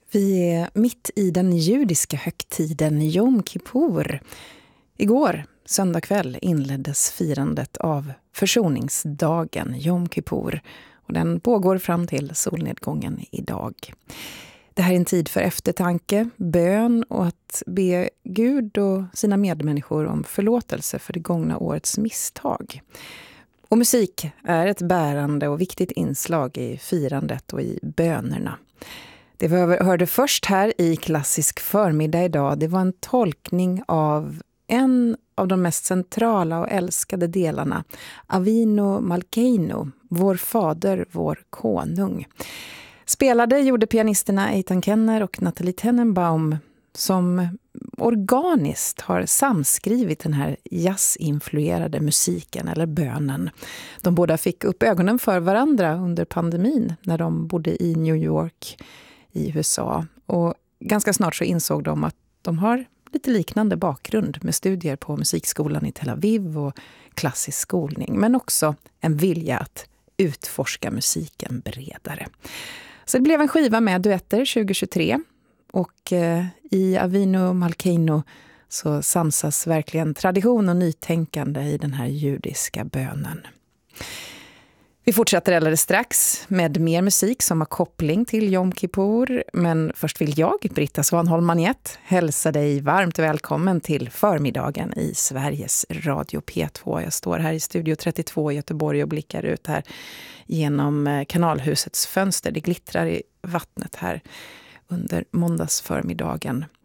Vi är mitt i den judiska högtiden Jom Kippur. Igår, söndag kväll, inleddes firandet av försoningsdagen Jom Kippur. Och den pågår fram till solnedgången idag. Det här är en tid för eftertanke, bön och att be Gud och sina medmänniskor om förlåtelse för det gångna årets misstag. Och musik är ett bärande och viktigt inslag i firandet och i bönerna. Det vi hörde först här i klassisk förmiddag idag, det var en tolkning av en av de mest centrala och älskade delarna, Avinu Malkeinu, vår fader, vår konung. Gjorde pianisterna Eitan Kenner och Nathalie Tenenbaum som organiskt har samskrivit den här jazzinfluerade musiken eller bönen. De båda fick upp ögonen för varandra under pandemin när de bodde i New York i USA. Och ganska snart så insåg de att de har lite liknande bakgrund med studier på musikskolan i Tel Aviv och klassisk skolning. Men också en vilja att utforska musiken bredare. Så det blev en skiva med duetter 2023. Och i Avinu Malkeinu så samsas verkligen tradition och nytänkande i den här judiska bönen. Vi fortsätter alldeles strax med mer musik som har koppling till Jom Kippur. Men först vill jag, Britta Svanholm-Manjet, hälsa dig varmt välkommen till förmiddagen i Sveriges Radio P2. Jag står här i Studio 32 i Göteborg och blickar ut här genom kanalhusets fönster. Det glittrar i vattnet här under måndagsförmiddagen.